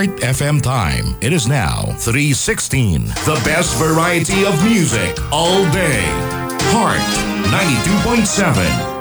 Heart FM time. It is now 3:16. The best variety of music all day. Heart 92.7.